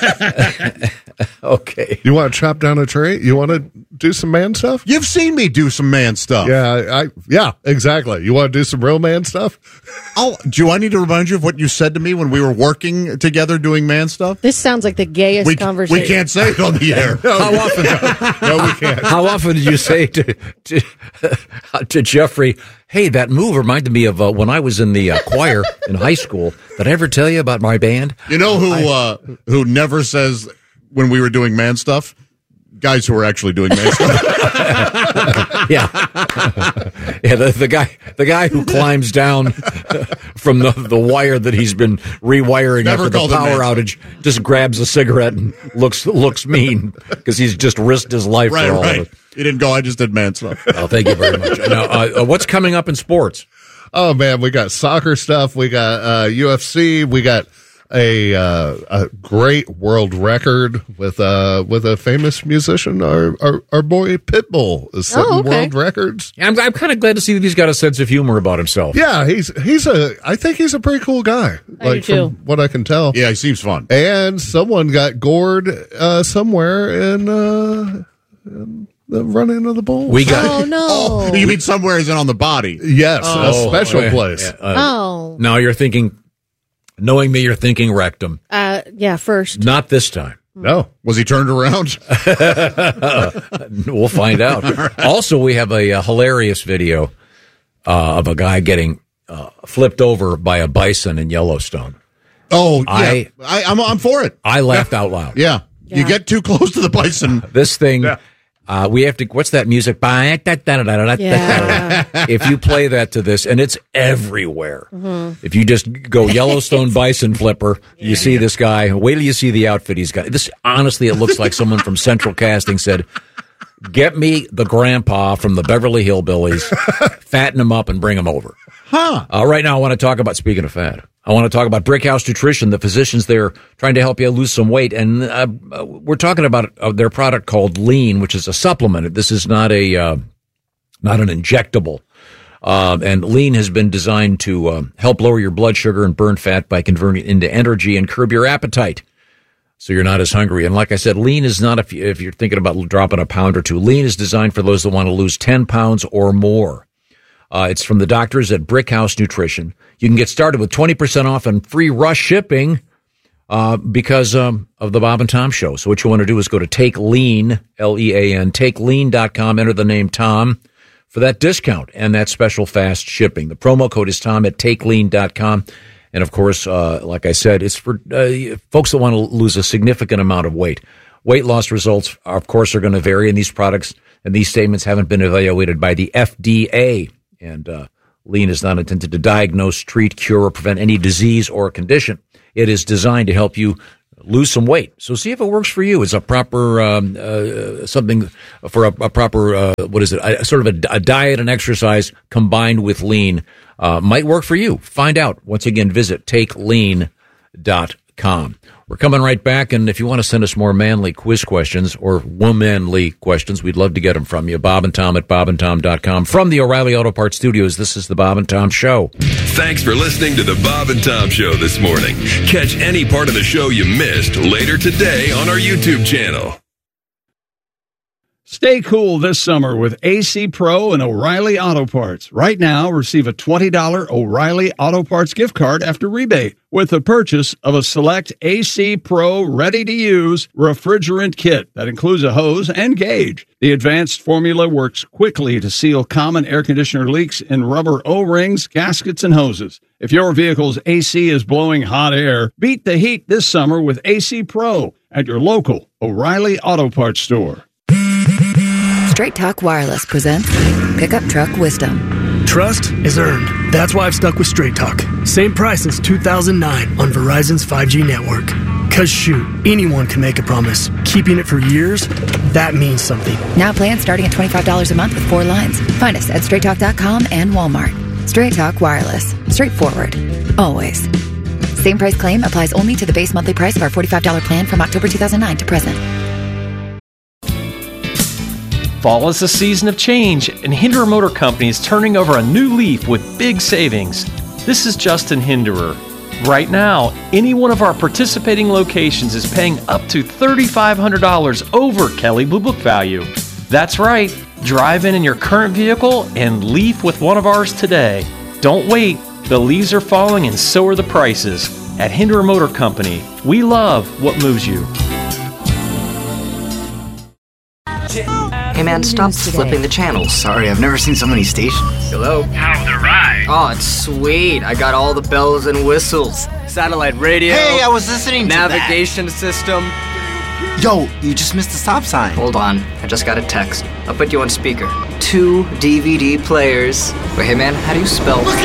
Okay. You want to chop down a tree? You want to do some man stuff? You've seen me do some man stuff. Yeah, I, I yeah, exactly. You want to do some real man stuff? I'll, do I need to remind you of what you said to me when we were working together doing man stuff? This sounds like the gayest We, conversation. we can't say it on the air. How often? No, we can't. How often did you say to to, to Jeffrey, "Hey, that move reminded me of uh, when I was in the uh, choir in high school"? Did I ever tell you about my band? You know who uh, who never says when we were doing man stuff? Guys who are actually doing man stuff. Yeah, yeah. The, the guy, the guy who climbs down from the, the wire that he's been rewiring Never after the called it power man outage, just grabs a cigarette and looks looks mean because he's just risked his life Right, for all right. of it. He didn't go. I just did man stuff. Oh, thank you very much. Now, uh, uh, what's coming up in sports? Oh man, we got soccer stuff. We got uh, U F C. We got a uh, a great world record with uh with a famous musician. Our our, our boy Pitbull is setting Oh, okay. world records. Yeah, I'm, I'm kind of glad to see that he's got a sense of humor about himself. Yeah, he's he's a. I think he's a pretty cool guy. I like do too. from what I can tell. Yeah, he seems fun. And someone got gored uh, somewhere in, uh, in the run-in of the Bulls. We got. Oh no. Oh, you mean somewhere he's in on the body? Yes, Oh, a special yeah, place. yeah, uh, Oh. Now you're thinking, knowing me, you're thinking rectum. Uh. Yeah. First. Not this time. No. Was he turned around? We'll find out. Also, we have a, uh hilarious video uh, of a guy getting uh, flipped over by a bison in Yellowstone. Oh, yeah. I- I, I'm I'm for it. I laughed out loud. Yeah. You Yeah. get too close to the bison. This thing, uh, we have to, what's that music? Yeah. If you play that to this, and it's everywhere. Mm-hmm. If you just go Yellowstone bison flipper, you see this guy. Wait till you see the outfit he's got. This, honestly, it looks like someone from Central Casting said, "Get me the grandpa from the Beverly Hillbillies, fatten him up and bring him over." Huh. Uh, right now, I want to talk about, speaking of fat, I want to talk about Brickhouse Nutrition, the physicians there trying to help you lose some weight. And uh, we're talking about uh, their product called Lean, which is a supplement. This is not a uh, not an injectable. Uh, and Lean has been designed to uh, help lower your blood sugar and burn fat by converting it into energy and curb your appetite, so you're not as hungry. And like I said, Lean is not if, you, if you're thinking about dropping a pound or two. Lean is designed for those that want to lose ten pounds or more. Uh, it's from the doctors at Brickhouse Nutrition. You can get started with twenty percent off and free rush shipping uh, because um, of the Bob and Tom Show. So what you want to do is go to Take Lean, L E A N, take lean dot com, enter the name Tom for that discount and that special fast shipping. The promo code is Tom at take lean dot com. And, of course, uh, like I said, it's for uh, folks that want to lose a significant amount of weight. Weight loss results, of course, are going to vary in these products, and these statements haven't been evaluated by the F D A. And uh, Lean is not intended to diagnose, treat, cure, or prevent any disease or condition. It is designed to help you lose some weight. So see if it works for you. It's a proper um, uh, something for a, a proper uh, what is it? A, sort of a, a diet and exercise combined with Lean uh, might work for you. Find out. Once again, visit take lean dot com. We're coming right back, and if you want to send us more manly quiz questions or womanly questions, we'd love to get them from you. Bob and Tom at bob and tom dot com. From the O'Reilly Auto Parts Studios, this is the Bob and Tom Show. Thanks for listening to the Bob and Tom Show this morning. Catch any part of the show you missed later today on our YouTube channel. Stay cool this summer with A C Pro and O'Reilly Auto Parts. Right now, receive a twenty dollars O'Reilly Auto Parts gift card after rebate with the purchase of a select A C Pro ready-to-use refrigerant kit that includes a hose and gauge. The advanced formula works quickly to seal common air conditioner leaks in rubber O-rings, gaskets, and hoses. If your vehicle's A C is blowing hot air, beat the heat this summer with A C Pro at your local O'Reilly Auto Parts store. Straight Talk Wireless presents Pickup Truck Wisdom. Trust is earned. That's why I've stuck with Straight Talk. Same price since two thousand nine on Verizon's five G network. Cause shoot, anyone can make a promise. Keeping it for years, that means something. Now plans starting at twenty-five dollars a month with four lines. Find us at straight talk dot com and Walmart. Straight Talk Wireless. Straightforward. Always. Same price claim applies only to the base monthly price of our forty-five dollars plan from October two thousand nine to present. Fall is a season of change, and Hinderer Motor Company is turning over a new leaf with big savings. This is Justin Hinderer. Right now, any one of our participating locations is paying up to three thousand five hundred dollars over Kelley Blue Book value. That's right. Drive in in your current vehicle and leaf with one of ours today. Don't wait. The leaves are falling and so are the prices. At Hinderer Motor Company, we love what moves you. Hey man, stop flipping the channels. Sorry, I've never seen so many stations. Hello? How's the ride? Oh, it's sweet. I got all the bells and whistles. Satellite radio. Hey, I was listening to navigation system. Yo, you just missed the stop sign. Hold on, I just got a text. I'll put you on speaker. Two D V D players. Wait, hey man, how do you spell? Look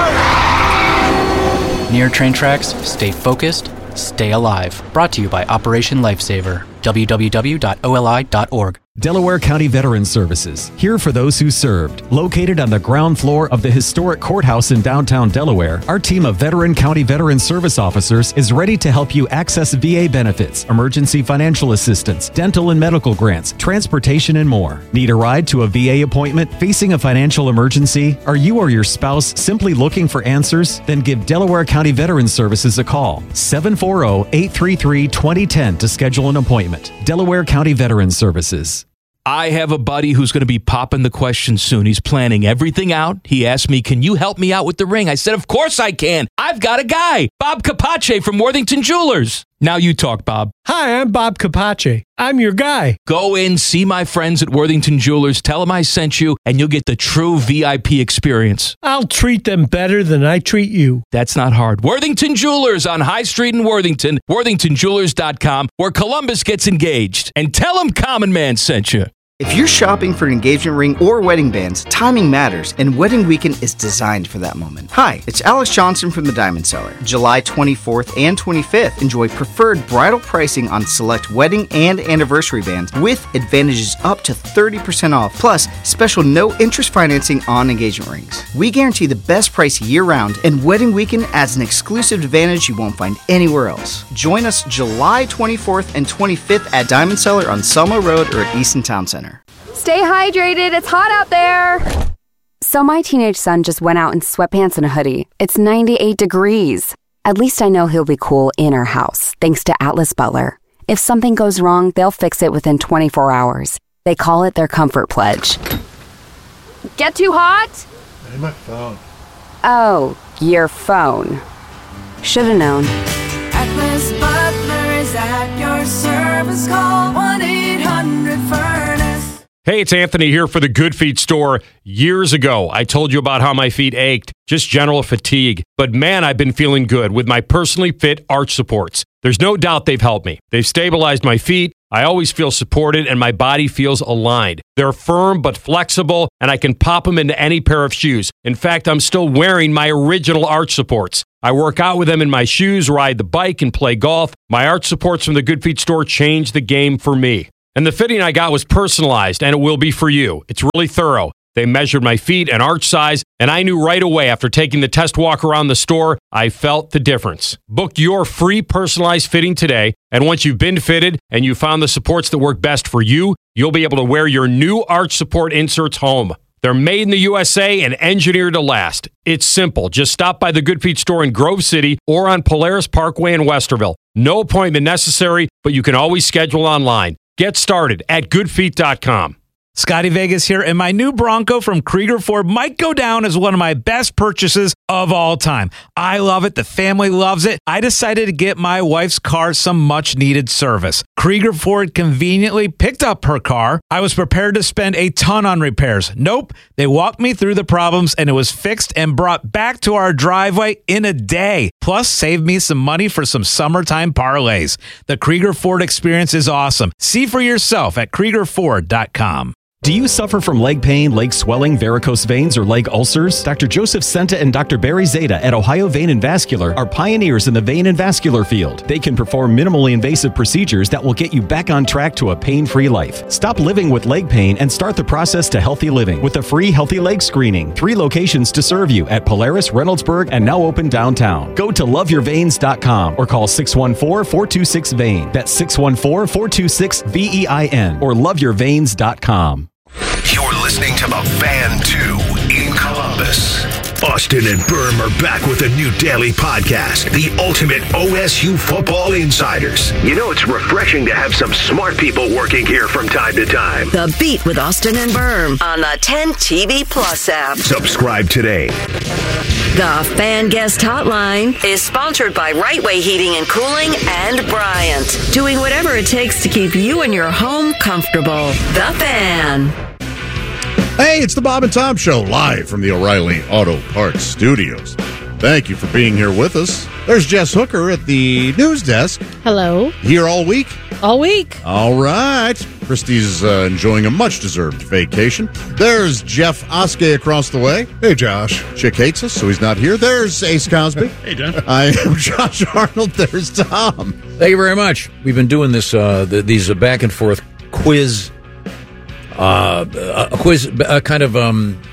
out! Near train tracks, stay focused, stay alive. Brought to you by Operation Lifesaver. w w w dot o l i dot org. Delaware County Veterans Services, here for those who served. Located on the ground floor of the historic courthouse in downtown Delaware, our team of veteran county veteran service officers is ready to help you access V A benefits, emergency financial assistance, dental and medical grants, transportation, and more. Need a ride to a V A appointment? Facing a financial emergency? Are you or your spouse simply looking for answers? Then give Delaware County Veterans Services a call. seven four zero, eight three three, two zero one zero to schedule an appointment. Delaware County Veterans Services. I have a buddy who's going to be popping the question soon. He's planning everything out. He asked me, can you help me out with the ring? I said, of course I can. I've got a guy, Bob Capace from Worthington Jewelers. Now you talk, Bob. Hi, I'm Bob Capace. I'm your guy. Go in, see my friends at Worthington Jewelers, tell them I sent you, and you'll get the true V I P experience. I'll treat them better than I treat you. That's not hard. Worthington Jewelers on High Street in Worthington, worthington jewelers dot com, where Columbus gets engaged. And tell them Common Man sent you. If you're shopping for an engagement ring or wedding bands, timing matters, and Wedding Weekend is designed for that moment. Hi, it's Alex Johnson from the Diamond Seller. July twenty-fourth and twenty-fifth, enjoy preferred bridal pricing on select wedding and anniversary bands with advantages up to thirty percent off, plus special no-interest financing on engagement rings. We guarantee the best price year-round, and Wedding Weekend adds an exclusive advantage you won't find anywhere else. Join us July twenty-fourth and twenty-fifth at Diamond Seller on Selma Road or at Easton Town Center. Stay hydrated, it's hot out there! So my teenage son just went out in sweatpants and a hoodie. It's ninety-eight degrees. At least I know he'll be cool in our house, thanks to Atlas Butler. If something goes wrong, they'll fix it within twenty-four hours. They call it their comfort pledge. Get too hot? Hey, my phone. Oh, your phone. Should've known. Atlas Butler is at your service. Call one eight hundred furnace. Hey, it's Anthony here for the Good Feet store. Years ago, I told you about how my feet ached, just general fatigue. But man, I've been feeling good with my personally fit arch supports. There's no doubt they've helped me. They've stabilized my feet, I always feel supported and my body feels aligned. They're firm but flexible, and I can pop them into any pair of shoes. In fact, I'm still wearing my original arch supports. I work out with them in my shoes, ride the bike, and play golf. My arch supports from the Good Feet store changed the game for me. And the fitting I got was personalized, and it will be for you. It's really thorough. They measured my feet and arch size, and I knew right away after taking the test walk around the store, I felt the difference. Book your free personalized fitting today, and once you've been fitted and you found the supports that work best for you, you'll be able to wear your new arch support inserts home. They're made in the U S A and engineered to last. It's simple. Just stop by the Good Feet store in Grove City or on Polaris Parkway in Westerville. No appointment necessary, but you can always schedule online. Get started at good feet dot com. Scotty Vegas here, and my new Bronco from Krieger Ford might go down as one of my best purchases of all time. I love it. The family loves it. I decided to get my wife's car some much-needed service. Krieger Ford conveniently picked up her car. I was prepared to spend a ton on repairs. Nope. They walked me through the problems, and it was fixed and brought back to our driveway in a day. Plus, saved me some money for some summertime parlays. The Krieger Ford experience is awesome. See for yourself at krieger ford dot com. Do you suffer from leg pain, leg swelling, varicose veins, or leg ulcers? Doctor Joseph Senta and Doctor Barry Zeta at Ohio Vein and Vascular are pioneers in the vein and vascular field. They can perform minimally invasive procedures that will get you back on track to a pain-free life. Stop living with leg pain and start the process to healthy living with a free healthy leg screening. Three locations to serve you at Polaris, Reynoldsburg, and now open downtown. Go to love your veins dot com or call six one four, four two six, V E I N. That's six one four, four two six, V E I N or love your veins dot com. You're listening to The Fan two in Columbus. Austin and Berm are back with a new daily podcast, The Ultimate O S U Football Insiders. You know, it's refreshing to have some smart people working here from time to time. The Beat with Austin and Berm on the ten T V Plus app. Subscribe today. The Fan Guest Hotline is sponsored by Right Way Heating and Cooling and Bryant, doing whatever it takes to keep you and your home comfortable. The Fan. Hey, it's the Bob and Tom Show, live from the O'Reilly Auto Parts Studios. Thank you for being here with us. There's Jess Hooker at the news desk. Hello. Here all week? All week. All right. Christy's uh, enjoying a much-deserved vacation. There's Jeff Oskey across the way. Hey, Josh. Chick hates us, so he's not here. There's Ace Cosby. Hey, John. I am Josh Arnold. There's Tom. Thank you very much. We've been doing this, uh, the, these uh, back-and-forth quiz Uh, a quiz, a kind of um,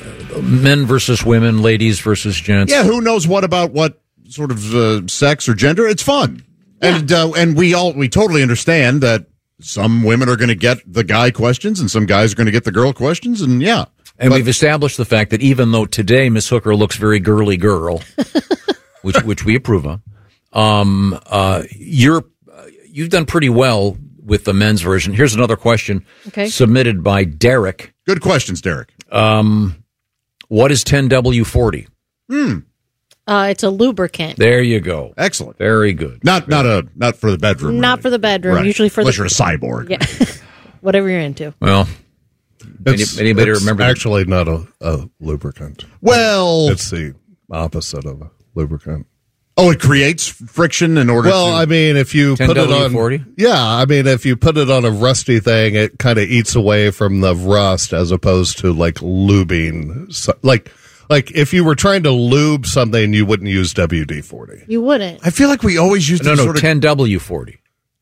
men versus women, ladies versus gents. Yeah, who knows what about what sort of uh, sex or gender? It's fun, yeah. and uh, and we all we totally understand that some women are going to get the guy questions and some guys are going to get the girl questions, and yeah. And but, we've established the fact that even though today Miss Hooker looks very girly girl, which which we approve of, um, uh, you're you've done pretty well with the men's version. Here's another question okay. submitted by Derek. Good questions, Derek. Um, what is ten W forty? Hmm. Uh, it's a lubricant. There you go. Excellent. Very good. Not Very not a not for the bedroom. Not really. for the bedroom. Right. Usually for Unless the you're a cyborg. Yeah. Whatever you're into. Well, it's, any, anybody it's remember? Actually, the- not a, a lubricant. Well, it's the opposite of a lubricant. Oh, it creates friction in order well, to... I mean, if you put it on... forty? Yeah, I mean, if you put it on a rusty thing, it kind of eats away from the rust as opposed to, like, lubing. So, like, like if you were trying to lube something, you wouldn't use W D forty. You wouldn't. I feel like we always use... No, no, sort of... ten W forty.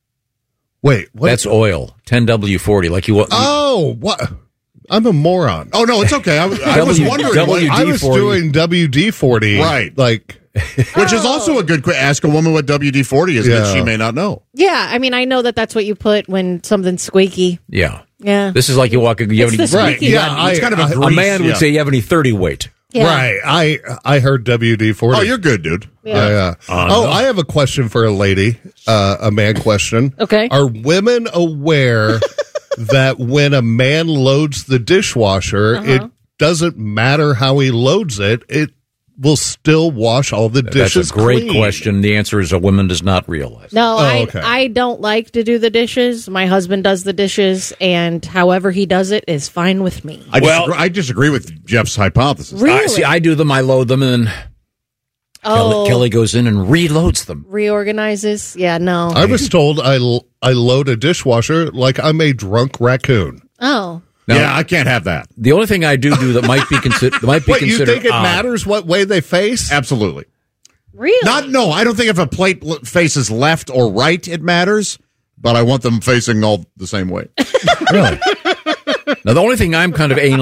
Wait, what? That's oil. ten W forty. Like you... Oh, what... I'm a moron. Oh, no, it's okay. I, was- I was W- wondering... W D what- I was forty. doing W D forty. Right. Like... Which is also a good question. Ask a woman what W D forty is, Yeah. that she may not know. Yeah, I mean, I know that that's what you put when something's squeaky. Yeah. Yeah. This is like you walk... You have It's any, the Right, squeaky yeah. one. It's kind of a I- grease, a man would yeah. say you have any thirty weight. Yeah. Right. I I heard W D forty. Oh, you're good, dude. Yeah. Yeah, yeah. Uh, oh, no. I have a question for a lady, uh, a man question. Okay. Are women aware that when a man loads the dishwasher, Uh-huh. it doesn't matter how he loads it, it will still wash all the That's dishes a great clean? question. The answer is a woman does not realize. No, Oh, I okay. I don't like to do the dishes. My husband does the dishes, and however he does it is fine with me. I, Well- disagree, I disagree with Jeff's hypothesis. Really? I, see, I do them, I load them, and Oh. Kelly, Kelly goes in and reloads them. Reorganizes. Yeah, no. I was told I, l- I load a dishwasher like I'm a drunk raccoon. Oh. Now, yeah, I can't have that. The only thing I do do that might be considered might be Wait, you considered think it odd. matters what way they face? Absolutely. Really? Not no. I don't think if a plate l- faces left or right, it matters. But I want them facing all the same way. Really? Now, the only thing I'm kind of anal